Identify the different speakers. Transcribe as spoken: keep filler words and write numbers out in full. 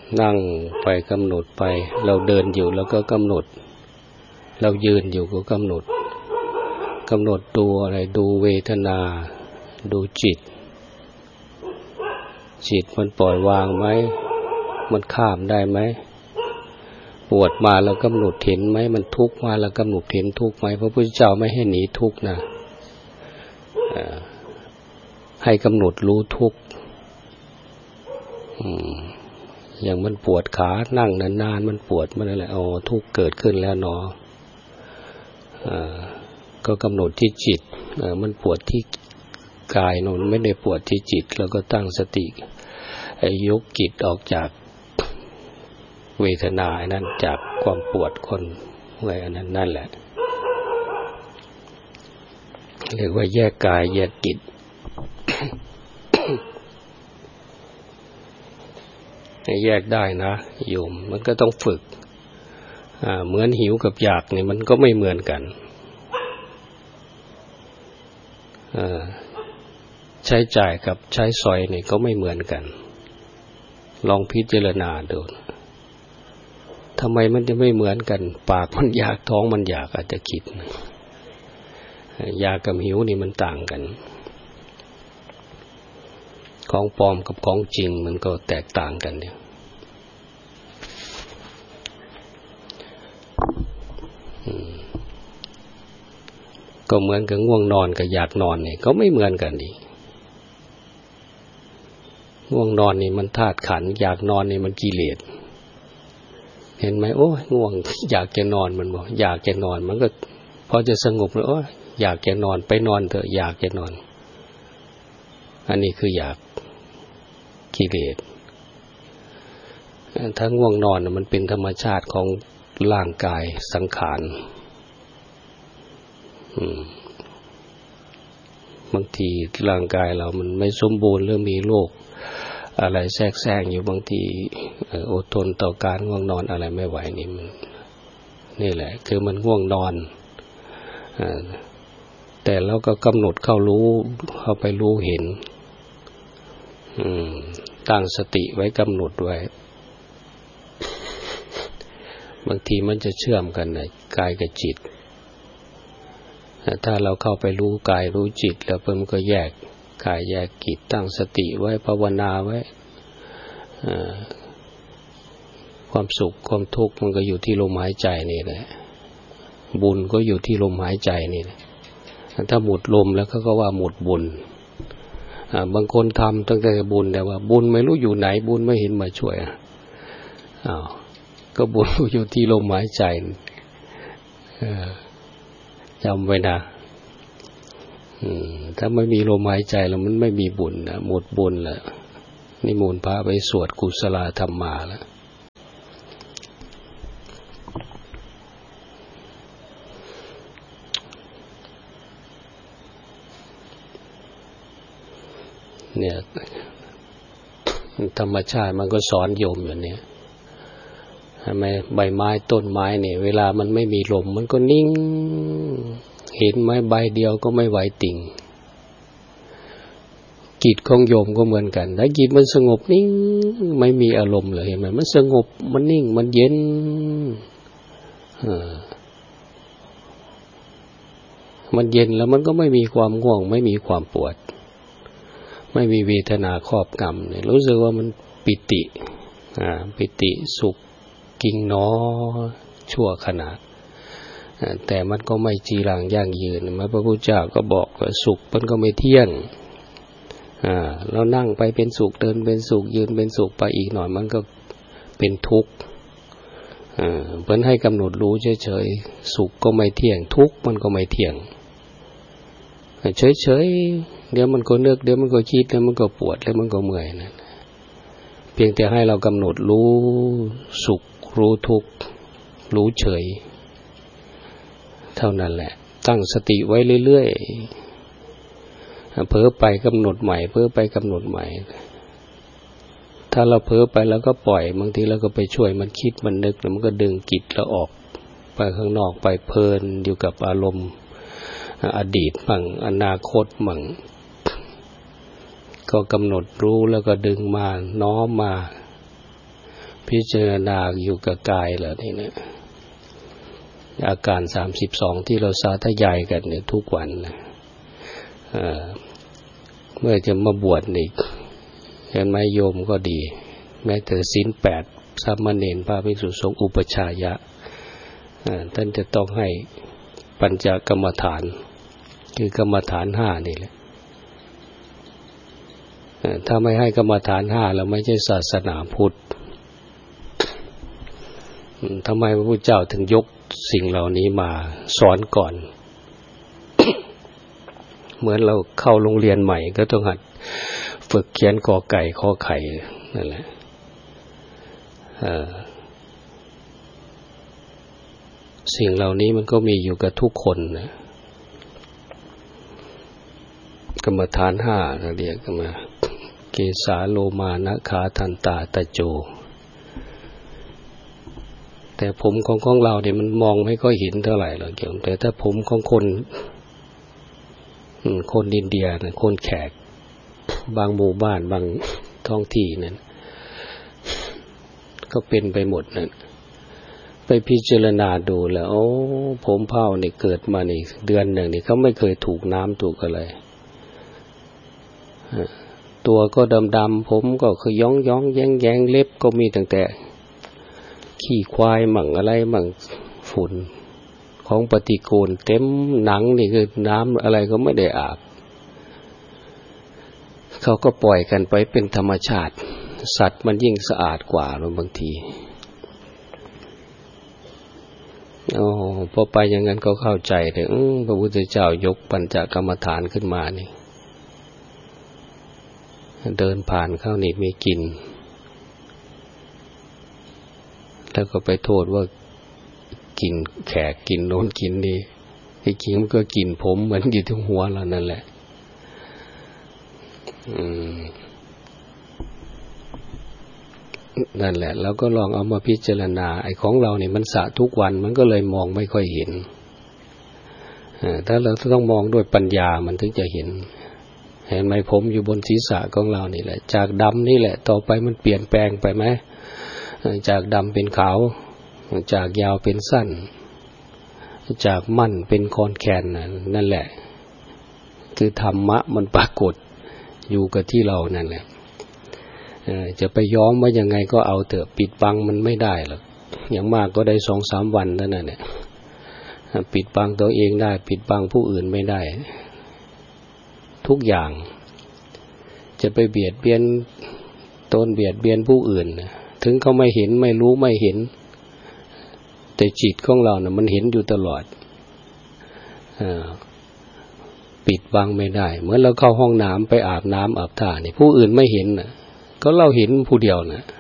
Speaker 1: นั่งไปกำหนดไปเราเดินอยู่แล้วก็กำหนดเรายืนอยู่ก็กำหนดกำหนดดูอะไรดูเวทนาดูจิตจิตมันปล่อยวางไหมมันข้ามได้ไหมปวดมาแล้วกำหนดเห็นไหมมันทุกข์มาแล้วกำหนดเห็นทุกข์ไหมพระพุทธเจ้าไม่ให้หนีทุกข์นะให้กำหนดรู้ทุกข์อย่างมันปวดขานั่งนานๆมันปวดมันอะไรอ๋อทุกข์เกิดขึ้นแล้วเนาะก็กำหนดที่จิตมันปวดที่กายนนไม่ได้ปวดที่จิตแล้วก็ตั้งสติยกจิตออกจากเวทนานั้นจากความปวดคนอะไรอันนั้นนั่นแหละเรียกว่าแยกกายแยกจิต แยกได้นะโยมมันก็ต้องฝึกอ่าเหมือนหิวกับอยากนี่มันก็ไม่เหมือนกันอ่าใช้จ่ายกับใช้สอยนี่ก็ไม่เหมือนกันลองพิจารณาดูทำไมมันจะไม่เหมือนกันปากมันอยากท้องมันอยากอาจจะคิดอยากกับหิวนี่มันต่างกันของปลอมกับของจริงมันก็แตกต่างกันเนี่ยก็เหมือนกับง่วงนอนกับอยากนอนนี่ก็ไม่เหมือนกันดิง่วงนอนนี่มันธาตุขันธ์อยากนอนนี่มันกิเลสเห็นไหมโอ้ยง่วงอยากจะนอนมันบอกอยากจะนอนมันก็พอจะสงบแล้วโอ้ยอยากจะนอนไปนอนเถอะอยากจะนอนอันนี้คืออยากกิเลสถ้าง่วงนอนมันเป็นธรรมชาติของร่างกายสังขารบางทีร่างกายเรามันไม่สมบูรณ์หรือมีโรคอะไรแทรกแซงอยู่บางทีอดทนต่อการง่วงนอนอะไรไม่ไหวนี่มันนี่แหละคือมันง่วงนอนแต่เราก็กำหนดเข้ารู้เข้าไปรู้เห็นตั้งสติไว้กำหนดไว้บางทีมันจะเชื่อมกันนะกายกับจิตถ้าเราเข้าไปรู้กายรู้จิตแล้วมันก็แยกกายแยกจิตตั้งสติไว้ภาวนาไว้ความสุขความทุกข์มันก็อยู่ที่ลมหายใจนี่แหละบุญก็อยู่ที่ลมหายใจนี่แหละถ้าหมดลมแล้วเขาก็ว่าหมดบุญบางคนทำตั้งแต่บุญแต่ว่าบุญไม่รู้อยู่ไหนบุญไม่เห็นมาช่วยอ้าวก็บุญอยู่ที่ลมหายใจจำไว้นะถ้าไม่มีลมหายใจแล้วมันไม่มีบุญนะหมดบุญแล้วนิมนต์พระไปสวดกุศลธรรมาแล้วเนี่ยธรรมชาติมันก็สอนโยมอยู่เนี่ยทำไมใบไม้ต้นไม้เนี่ยเวลามันไม่มีลมมันก็นิ่งเห็นไหมใบเดียวก็ไม่ไหวติ่งจิตของโยมก็เหมือนกันถ้าจิตมันสงบนิ่งไม่มีอารมณ์เลยเห็นไหมมันสงบมันนิ่งมันเย็นมันเย็นแล้วมันก็ไม่มีความง่วงไม่มีความปวดไม่มีเวทนาครอบงำเนี่ยรู้สึกว่ามันปิติอ่าปิติสุขกิ่งหนอชั่วขณะแต่มันก็ไม่จีรังยั่งยืนพระพุทธเจ้าก็บอกว่าสุขมันก็ไม่เที่ยงอ่าเรานั่งไปเป็นสุขเดินเป็นสุขยืนเป็นสุขไปอีกหน่อยมันก็เป็นทุกข์อ่าเพิ่นให้กำหนดรู้เฉยๆสุขก็ไม่เที่ยงทุกข์มันก็ไม่เที่ยงเฉยๆเดี๋ยวมันก็นึกเดี๋ยวมันก็คิดแล้วมันก็ปวดแล้วมันก็เมื่อยนั่นเพียงแต่ให้เรากำหนดรู้สุขรู้ทุกข์รู้เฉยเท่านั้นแหละตั้งสติไว้เรื่อยๆเผลอไปกำหนดใหม่เผลอไปกำหนดใหม่ถ้าเราเผลอไปแล้วก็ปล่อยบางทีเราก็ไปช่วยมันคิดมันนึกแล้วมันก็ดึงจิตเราออกไปข้างนอกไปเพลินอยู่กับอารมณ์อดีตมั่งอนาคตมั่งก็กำหนดรู้แล้วก็ดึงมาน้อมมาพิจารณาอยู่กับกายเหล่านี้นะอาการสามสิบสองที่เราสาธยายกันเนี่ยทุกวันนะเมื่อจะมาบวชนี่เห็นไหมโยมก็ดีแม้แต่ศีลแปดสามเณรพระภิกษุสงฆ์อุปชายะท่านจะต้องให้ปัญจกรรมฐานคือกรรมฐานห้านี่แหละถ้าไม่ให้กรรมฐานห้าแล้วไม่ใช่ศาสนาพุทธทำไมพระพุทธเจ้าถึงยกสิ่งเหล่านี้มาสอนก่อน เหมือนเราเข้าโรงเรียนใหม่ก็ต้องหัดฝึกเขียนกอไก่ขอไข่นั่นแหละสิ่งเหล่านี้มันก็มีอยู่กับทุกคนนะกรรมฐานห้าเราเรียกกันมาเกสาโลมานะขาทันตาตะโจแต่ผมของของเราเนี่ยมันมองไม่ค่อยเห็นเท่าไหร่หรอกเกี่ยวแต่ถ้าผมของคนคนอินเดียนะคนแขกบางหมู่บ้านบางท้องที่นั้นก็เป็นไปหมดนั่นไปพิจารณาดูแล้วโอ้ผมเผ่านี่เกิดมานี่เดือนหนึ่งนี่เขาไม่เคยถูกน้ำถูกอะไรตัวก็ดำๆผมก็คือย้องย้องแย้งแย้งเล็บก็มีตั้งแต่ขี้ควายมั่งอะไรมั่งฝุ่นของปฏิกูลเต็มหนังนี่คือน้ำอะไรก็ไม่ได้อาบเขาก็ปล่อยกันไปเป็นธรรมชาติสัตว์มันยิ่งสะอาดกว่าบางทีโอ้พอไปอย่างนั้นก็เข้าใจเลยพระพุทธเจ้ายกปัญจกรรมฐานขึ้นมานี่เดินผ่านเข้านี่มีกลิ่นแล้วก็ไปโทษว่ากินแขกกินโน้นกินนี่ที่จริงมันก็กินผมเหมือนอยู่ที่หัวเรานั่นแหละอืมนั่นแหละแล้วก็ลองเอามาพิจารณาไอ้ของเราเนี่ยมันสะทุกวันมันก็เลยมองไม่ค่อยเห็นถ้าเราต้องมองด้วยปัญญามันถึงจะเห็นเห็นไหมผมอยู่บนศีรษะของเรานี่แหละจากดำนี่แหละต่อไปมันเปลี่ยนแปลงไปไหมจากดำเป็นขาวจากยาวเป็นสั้นจากมั่นเป็นคอนแคนนั่นแหละคือธรรมะมันปรากฏอยู่กับที่เรานั่นแหละจะไปย้อมว่ายังไงก็เอาเถอะปิดบังมันไม่ได้หรอกอย่างมากก็ได้สองสามวันเท่านั้นแหละปิดบังตัวเองได้ปิดบังผู้อื่นไม่ได้ทุกอย่างจะไปเบียดเบียนตนเบียดเบียนผู้อื่นถึงเขาไม่เห็นไม่รู้ไม่เห็นแต่จิตของเรานะมันเห็นอยู่ตลอดปิดบังไม่ได้เหมือนเราเข้าห้องน้ำไปอาบน้ำอาบท่านี่ผู้อื่นไม่เห็นนะก็เราเห็นผู้เดียวนะ